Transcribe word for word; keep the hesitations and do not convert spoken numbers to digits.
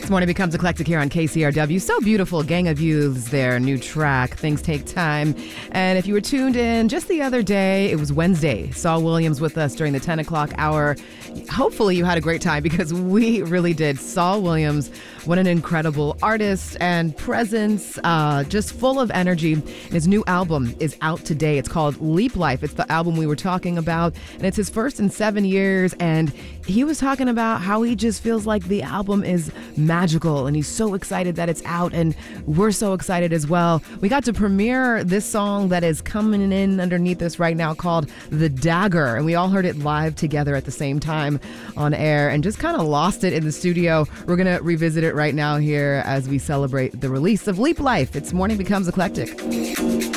Morning Becomes Eclectic here on K C R W. So beautiful. Gang of Youths, their new track, Things Take Time. And if you were tuned in just the other day, it was Wednesday. Saul Williams with us during the ten o'clock hour. Hopefully you had a great time because we really did. Saul Williams, what an incredible artist and presence, uh, just full of energy. His new album is out today. It's called Leap Life. It's the album we were talking about, and it's his first in seven years. And he was talking about how he just feels like the album is magical, and he's so excited that it's out, and we're so excited as well. We got to premiere this song that is coming in underneath us right now called The Dagger, and we all heard it live together at the same time on air and just kind of lost it in the studio. We're going to revisit it right now here as we celebrate the release of Leap Life. It's Morning Becomes Eclectic.